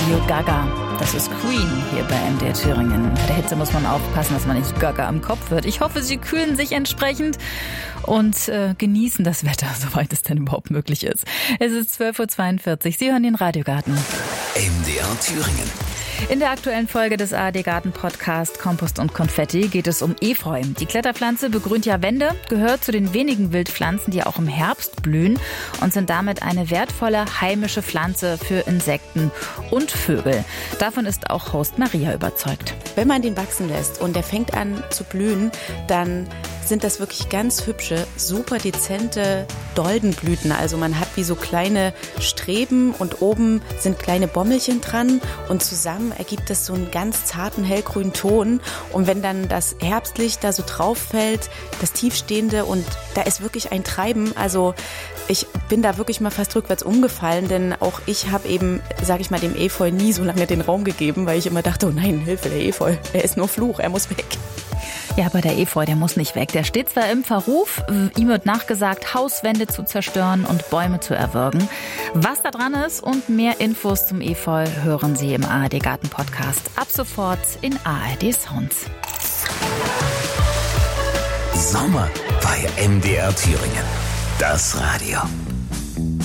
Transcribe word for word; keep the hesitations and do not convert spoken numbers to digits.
Radio Gaga. Das ist Queen hier bei M D R Thüringen. Bei der Hitze muss man aufpassen, dass man nicht Gaga am Kopf wird. Ich hoffe, Sie kühlen sich entsprechend und äh, genießen das Wetter, soweit es denn überhaupt möglich ist. Es ist zwölf Uhr zweiundvierzig. Sie hören den Radiogarten. M D R Thüringen. In der aktuellen Folge des A R D-Garten-Podcast Kompost und Konfetti geht es um Efeu. Die Kletterpflanze begrünt ja Wände, gehört zu den wenigen Wildpflanzen, die auch im Herbst blühen und sind damit eine wertvolle heimische Pflanze für Insekten und Vögel. Davon ist auch Host Maria überzeugt. Wenn man den wachsen lässt und der fängt an zu blühen, dann sind das wirklich ganz hübsche, super dezente Doldenblüten. Also man hat wie so kleine Streben und oben sind kleine Bommelchen dran und zusammen ergibt das so einen ganz zarten hellgrünen Ton. Und wenn dann das Herbstlicht da so drauf fällt, das Tiefstehende, und da ist wirklich ein Treiben. Also ich bin da wirklich mal fast rückwärts umgefallen, denn auch ich habe eben, sage ich mal, dem Efeu nie so lange den Raum gegeben, weil ich immer dachte, oh nein, Hilfe, der Efeu, er ist nur Fluch, er muss weg. Ja, aber der Efeu, der muss nicht weg. Der steht zwar im Verruf, ihm wird nachgesagt, Hauswände zu zerstören und Bäume zu erwürgen. Was da dran ist und mehr Infos zum Efeu hören Sie im A R D-Garten-Podcast. Ab sofort in A R D Sounds. Sommer bei M D R Thüringen. Das Radio.